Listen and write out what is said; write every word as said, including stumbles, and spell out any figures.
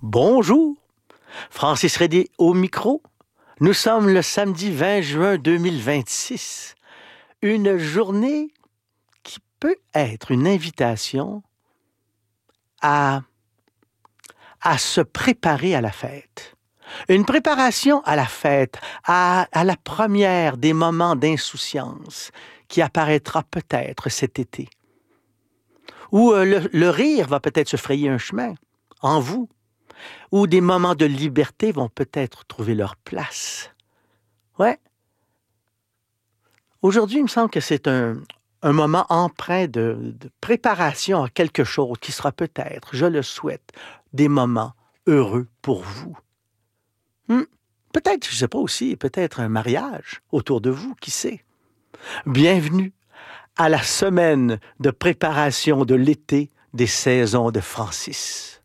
Bonjour, Francis Redé au micro. Nous sommes le samedi vingt juin deux mille vingt-six. Une journée qui peut être une invitation à, à se préparer à la fête. Une préparation à la fête, à, à la première des moments d'insouciance qui apparaîtra peut-être cet été. Où euh, le, le rire va peut-être se frayer un chemin en vous, où des moments de liberté vont peut-être trouver leur place. Ouais. Aujourd'hui, il me semble que c'est un, un moment empreint de, de préparation à quelque chose qui sera peut-être, je le souhaite, des moments heureux pour vous. Hmm. Peut-être, je ne sais pas aussi, peut-être un mariage autour de vous, qui sait. Bienvenue à la semaine de préparation de l'été des saisons de Francis.